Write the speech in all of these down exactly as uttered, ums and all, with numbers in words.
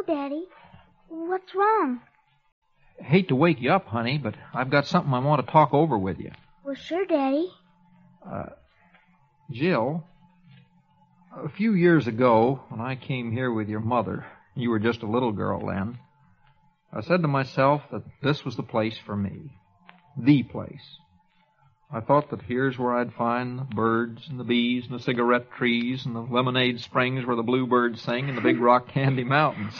Daddy. What's wrong? Hate to wake you up, honey, but I've got something I want to talk over with you. Well, sure, Daddy. Uh, Jill, a few years ago, when I came here with your mother, you were just a little girl then, I said to myself that this was the place for me. The place. I thought that here's where I'd find the birds and the bees and the cigarette trees and the lemonade springs where the bluebirds sing and the big rock candy mountains.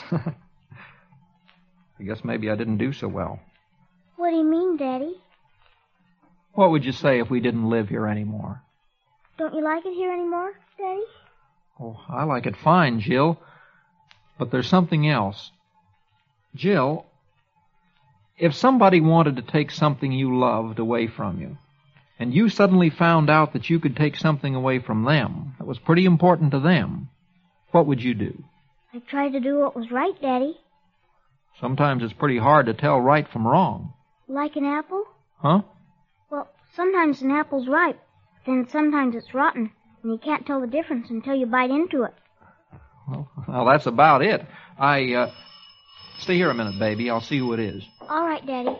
I guess maybe I didn't do so well. What do you mean, Daddy? What would you say if we didn't live here anymore? Don't you like it here anymore, Daddy? Oh, I like it fine, Jill. But there's something else. Jill, if somebody wanted to take something you loved away from you, and you suddenly found out that you could take something away from them that was pretty important to them, what would you do? I'd try to do what was right, Daddy. Sometimes it's pretty hard to tell right from wrong. Like an apple? Huh? Well, sometimes an apple's ripe, then sometimes it's rotten, and you can't tell the difference until you bite into it. Well, well that's about it. I, uh... Stay here a minute, baby. I'll see who it is. All right, Daddy.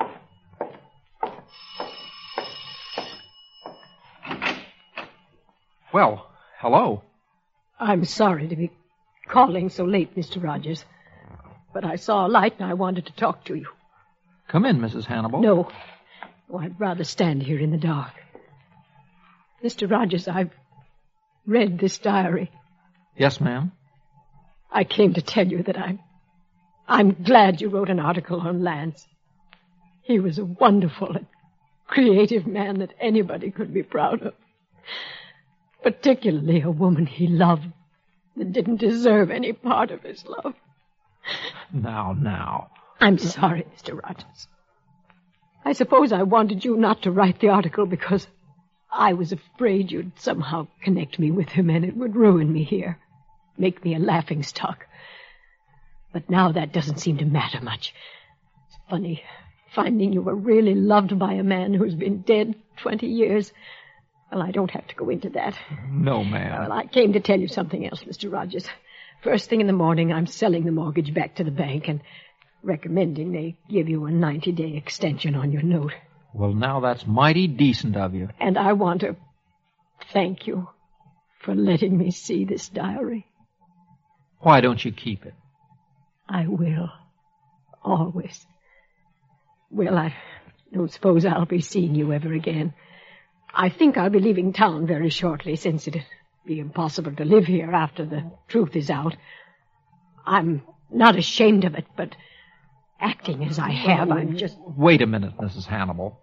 Well, hello. I'm sorry to be calling so late, Mister Rogers, but I saw a light and I wanted to talk to you. Come in, Missus Hannibal. No. Oh, I'd rather stand here in the dark. Mister Rogers, I've read this diary. Yes, ma'am. I came to tell you that I'm... I'm glad you wrote an article on Lance. He was a wonderful and creative man that anybody could be proud of. Particularly a woman he loved that didn't deserve any part of his love. Now, now. I'm sorry, Mister Rogers. I suppose I wanted you not to write the article because I was afraid you'd somehow connect me with him and it would ruin me here, make me a laughingstock. But now that doesn't seem to matter much. It's funny, finding you were really loved by a man who's been dead twenty years. Well, I don't have to go into that. No, ma'am. Well, I came to tell you something else, Mister Rogers. First thing in the morning, I'm selling the mortgage back to the bank and recommending they give you a ninety-day extension on your note. Well, now that's mighty decent of you. And I want to thank you for letting me see this diary. Why don't you keep it? I will. Always. Well, I don't suppose I'll be seeing you ever again. I think I'll be leaving town very shortly, since it'd be impossible to live here after the truth is out. I'm not ashamed of it, but acting as I have, I'm just... Wait a minute, Missus Hannibal.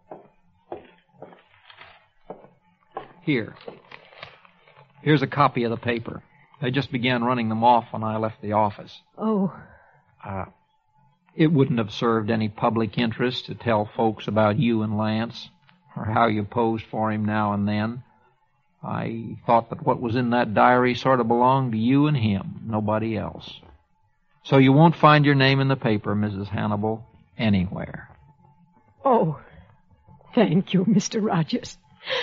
Here. Here's a copy of the paper. They just began running them off when I left the office. Oh... Uh, it wouldn't have served any public interest to tell folks about you and Lance, or how you posed for him now and then. I thought that what was in that diary sort of belonged to you and him, nobody else. So you won't find your name in the paper, Missus Hannibal, anywhere. Oh, thank you, Mister Rogers.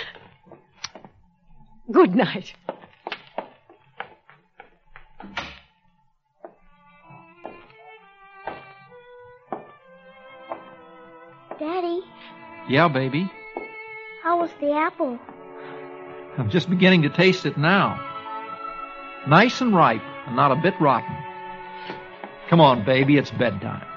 Good night. Daddy? Yeah, baby? How was the apple? I'm just beginning to taste it now. Nice and ripe, and not a bit rotten. Come on, baby, it's bedtime.